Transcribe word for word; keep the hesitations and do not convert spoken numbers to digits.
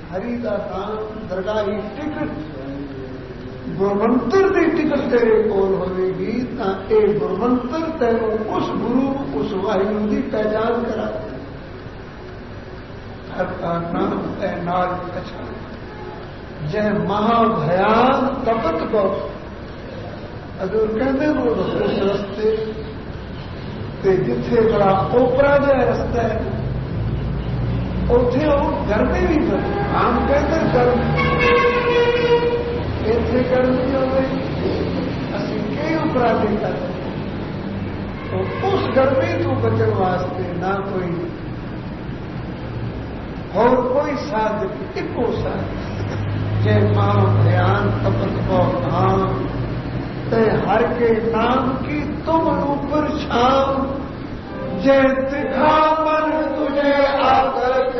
हरिदा नाम दरगाही टिकट गुरमंत्र की टिकट तेरे कोल होगी ता ए गुरमंत्र तेनों उस गुरु उस वाहिगुरु की पहचान करा हर का नाम ए नाल पहचान जय महाभयान तपत को अगर कहते वो उस रस्ते ते जिथे बड़ा ओपरा जहा रस्ता है उथे गर्मी भी पड़ती आम कहते गर्मी इतने गर्मी हो गई असं कई उपराधे कर तो उस गर्मी को बचने वास्ते ना कोई और कोई साध इको साध जय मां भयान तपत को नाम ते हर के नाम की तुम ऊपर छाम जय तिखा मन तुझे आकर